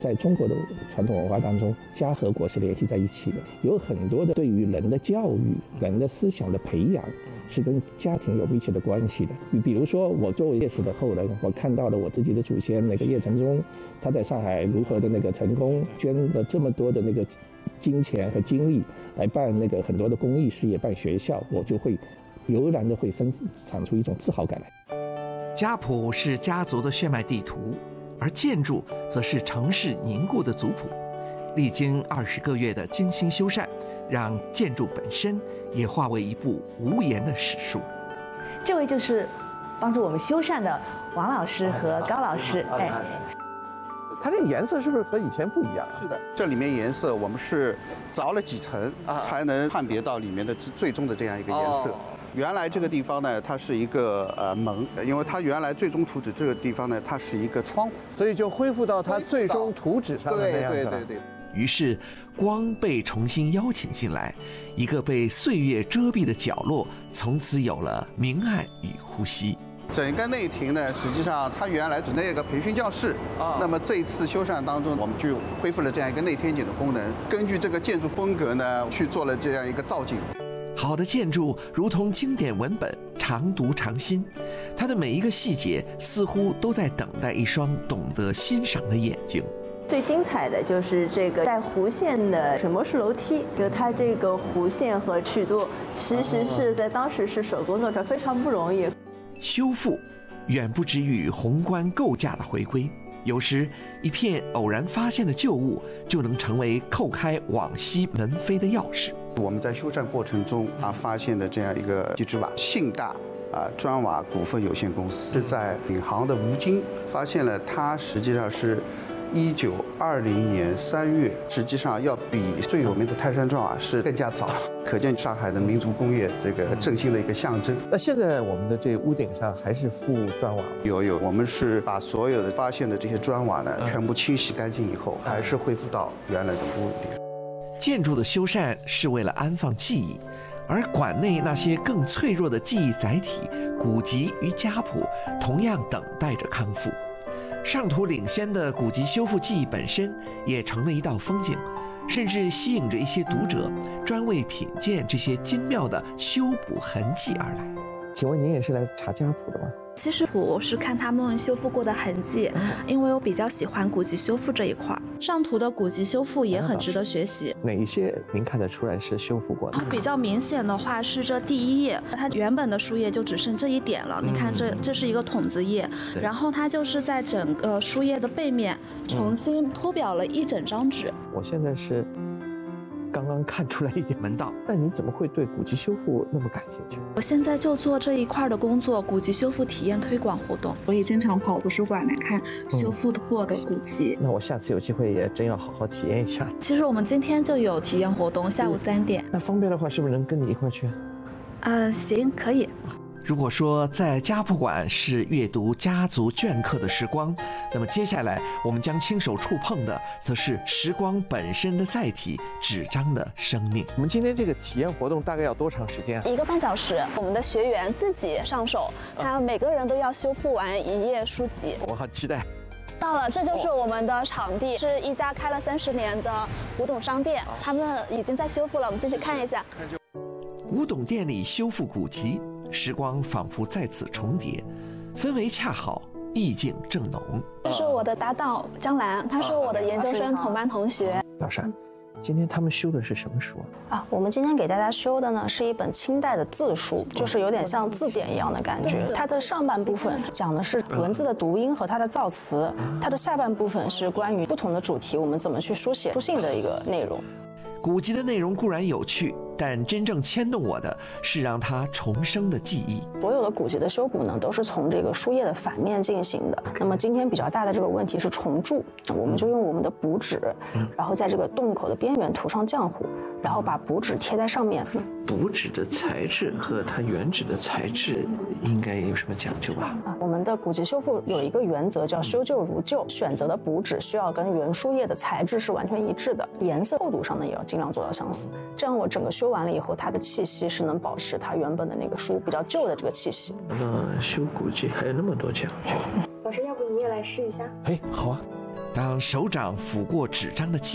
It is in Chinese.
在中国的传统文化当中，家和国是联系在一起的，有很多的对于人的教育、人的思想的培养，是跟家庭有密切的关系的。比如说，我作为烈士的后人，我看到了我自己的祖先叶承宗，他在上海如何的成功，捐了这么多的金钱和精力来办很多的公益事业、办学校，我就会油然的会生产出一种自豪感来。 家谱是家族的血脉地图，而建筑则是城市凝固的族谱。历经20个月的精心修缮，让建筑本身也化为一部无言的史书。 这位就是帮助我们修缮的王老师和高老师。 它这个颜色是不是和以前不一样？ 是的，这里面颜色我们是凿了几层，才能判别到里面的最终的这样一个颜色。原来这个地方呢，它是一个门，因为它原来最终图纸这个地方呢，它是一个窗户， 所以就恢复到它最终图纸上的那样子了。 对。 于是，光被重新邀请进来，一个被岁月遮蔽的角落，从此有了明暗与呼吸。 整个内庭呢，实际上它原来只那个培训教室，那么这一次修缮当中，我们就恢复了这样一个内天井的功能，根据这个建筑风格呢，去做了这样一个造景。 好的建筑如同经典文本，常读常新，它的每一个细节似乎都在等待一双懂得欣赏的眼睛。 最精彩的就是这个带弧线的水磨式楼梯，就它这个弧线和曲度，其实是在当时是手工做出来，非常不容易。 修复远不止于宏观构架的回归，有时一片偶然发现的旧物就能成为叩开往昔门扉的钥匙。 我们在修缮过程中发现的这样一个机制瓦，信大砖瓦股份有限公司是在闵行的吴京发现了，它实际上是1920年3月，实际上要比最有名的泰山砖瓦是更加早，可见上海的民族工业这个振兴的一个象征。 那现在我们的这屋顶上还是附砖瓦吗？ 有，我们是把所有的发现的这些砖瓦呢，全部清洗干净以后，还是恢复到原来的屋顶。 建筑的修缮是为了安放记忆，而馆内那些更脆弱的记忆载体古籍与家谱，同样等待着康复。上图领先的古籍修复技艺本身也成了一道风景，甚至吸引着一些读者专为品鉴这些精妙的修补痕迹而来。 请问您也是来查家谱的吗？ 其实我是看他们修复过的痕迹，因为我比较喜欢古籍修复这一块。上图的古籍修复也很值得学习。 哪一些您看得出来是修复过的？ 比较明显的话是这第一页，它原本的书页就只剩这一点了。你看这是一个筒子页，然后它就是在整个书页的背面重新脱裱了一整张纸。 我现在是刚刚看出来一点门道。 那你怎么会对古籍修复那么感兴趣？ 我现在就做这一块的工作，古籍修复体验推广活动。我也经常跑图书馆来看修复过的古籍。 那我下次有机会也真要好好体验一下。 其实我们今天就有体验活动，下午3点。 那方便的话，是不是能跟你一块去？ 行，可以。 如果说在家谱馆是阅读家族镌刻的时光，那么接下来我们将亲手触碰的，则是时光本身的载体——纸张的生命。 我们今天这个体验活动大概要多长时间 ？1个半小时。我们的学员自己上手，他每个人都要修复完1页书籍。 我好期待。 到了，这就是我们的场地，是一家开了30年的古董商店，他们已经在修复了，我们进去看一下。 古董店里修复古籍，时光仿佛在此重叠，氛围恰好，意境正浓。 这是我的搭档江兰，她是我的研究生同班同学。 老师，今天他们修的是什么书啊？我们今天给大家修的呢是一本清代的字书，就是有点像字典一样的感觉。它的上半部分讲的是文字的读音和它的造词，它的下半部分是关于不同的主题，我们怎么去书写书信的一个内容。 古籍的内容固然有趣，但真正牵动我的是让它重生的记忆。 所有的古籍的修补呢，都是从这个书页的反面进行的。那么今天比较大的这个问题是重铸，我们就用我们的补纸，然后在这个洞口的边缘涂上浆糊，然后把补纸贴在上面。 补纸的材质和它原纸的材质应该有什么讲究吧？ 我们的古籍修复有一个原则叫修旧如旧，选择的补纸需要跟原书页的材质是完全一致的，颜色厚度上呢也要尽量做到相似。这样我整个修完了以后，它的气息是能保持它原本的那个书比较旧的这个气息。 那修古籍还有那么多讲究。 老师，要不你也来试一下？ 哎，好啊。 当手掌抚过纸张的